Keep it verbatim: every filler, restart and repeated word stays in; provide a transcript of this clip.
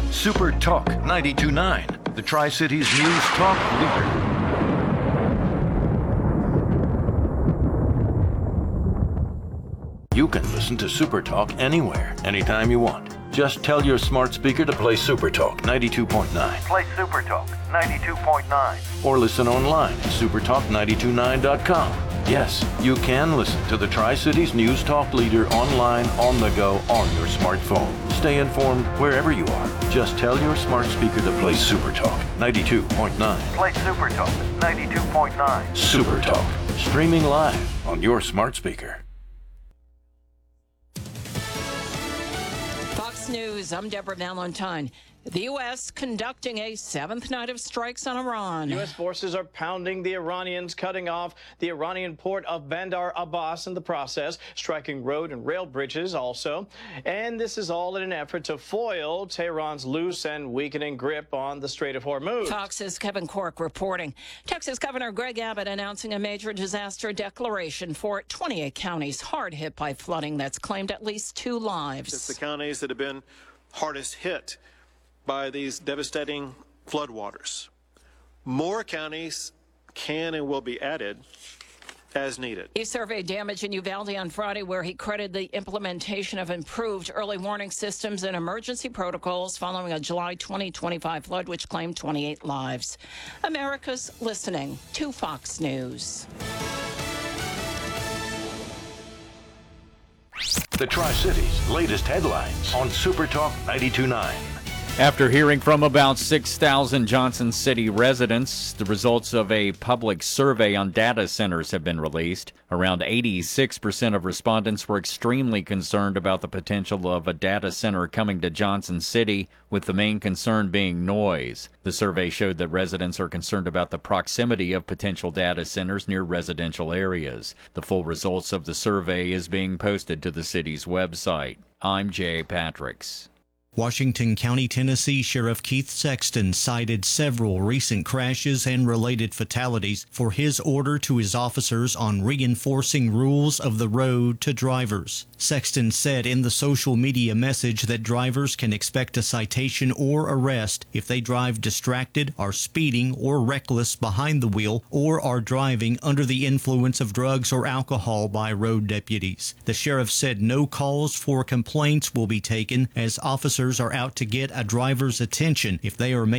Super Talk ninety-two point nine, the Tri-Cities News Talk leader. You can listen to Super Talk anywhere, anytime you want. Just tell your smart speaker to play Super Talk ninety-two point nine. Play Super Talk ninety-two point nine. Or listen online at super talk nine two nine dot com. Yes, you can listen to the Tri-Cities News Talk leader online, on the go, on your smartphone. Stay informed wherever you are. Just tell your smart speaker to play Super Talk ninety-two point nine. Play Super Talk ninety-two point nine. Super Talk, streaming live on your smart speaker. Fox News, I'm Deborah Valentine. The U S conducting a seventh night of strikes on Iran. U S forces are pounding the Iranians, cutting off the Iranian port of Bandar Abbas in the process, striking road and rail bridges also. And this is all in an effort to foil Tehran's loose and weakening grip on the Strait of Hormuz. Fox's Kevin Cork reporting. Texas Governor Greg Abbott announcing a major disaster declaration for twenty-eight counties hard hit by flooding that's claimed at least two lives. It's the counties that have been hardest hit by these devastating floodwaters. More counties can and will be added as needed. He surveyed damage in Uvalde on Friday, where he credited the implementation of improved early warning systems and emergency protocols following a July twenty twenty-five flood, which claimed twenty-eight lives. America's listening to Fox News. The Tri-Cities' latest headlines on Super Talk ninety-two point nine. After hearing from about six thousand Johnson City residents, the results of a public survey on data centers have been released. Around eighty-six percent of respondents were extremely concerned about the potential of a data center coming to Johnson City, with the main concern being noise. The survey showed that residents are concerned about the proximity of potential data centers near residential areas. The full results of the survey is being posted to the city's website. I'm Jay Patricks. Washington County, Tennessee Sheriff Keith Sexton cited several recent crashes and related fatalities for his order to his officers on reinforcing rules of the road to drivers. Sexton said in the social media message that drivers can expect a citation or arrest if they drive distracted, are speeding or reckless behind the wheel, or are driving under the influence of drugs or alcohol by road deputies. The sheriff said no calls for complaints will be taken, as officers are out to get a driver's attention if they are making